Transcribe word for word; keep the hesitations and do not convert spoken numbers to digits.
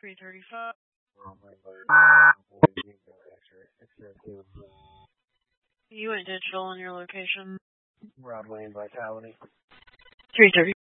three thirty-five. You went digital on your location. Broadway and Vitality. three thirty.